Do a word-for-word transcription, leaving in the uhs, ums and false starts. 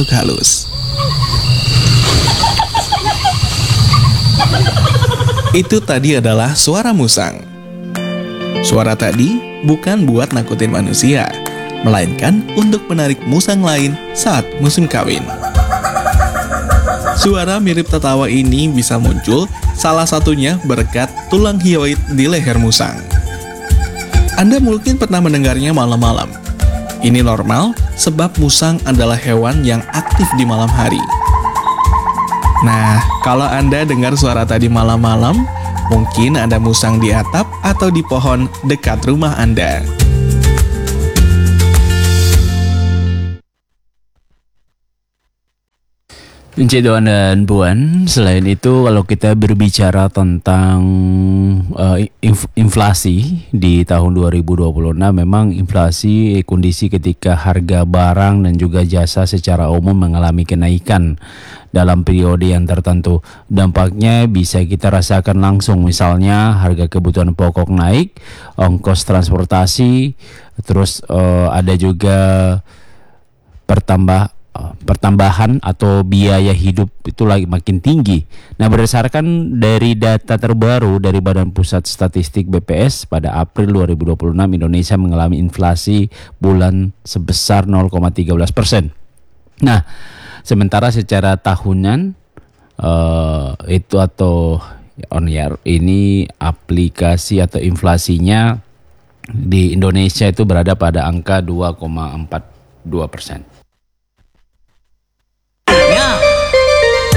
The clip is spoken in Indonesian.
makhluk halus. Itu tadi adalah suara musang. Suara tadi bukan buat nakutin manusia, melainkan untuk menarik musang lain saat musim kawin. Suara mirip tertawa ini bisa muncul salah satunya berkat tulang hyoid di leher musang. Anda mungkin pernah mendengarnya malam-malam. Ini normal sebab musang adalah hewan yang aktif di malam hari. Nah, kalau Anda dengar suara tadi malam-malam, mungkin ada musang di atap atau di pohon dekat rumah Anda. Encik Doan dan Puan, selain itu kalau kita berbicara tentang uh, inf- inflasi di tahun dua ribu dua puluh enam, memang inflasi kondisi ketika harga barang dan juga jasa secara umum mengalami kenaikan dalam periode yang tertentu. Dampaknya bisa kita rasakan langsung, misalnya harga kebutuhan pokok naik, ongkos transportasi, terus uh, ada juga pertambah pertambahan atau biaya hidup itu lagi makin tinggi. Nah, berdasarkan dari data terbaru dari Badan Pusat Statistik B P S pada April dua ribu dua puluh enam, Indonesia mengalami inflasi bulan sebesar nol koma tiga belas persen. Nah, sementara secara tahunan uh, itu atau on year ini aplikasi atau inflasinya di Indonesia itu berada pada angka dua koma empat dua persen.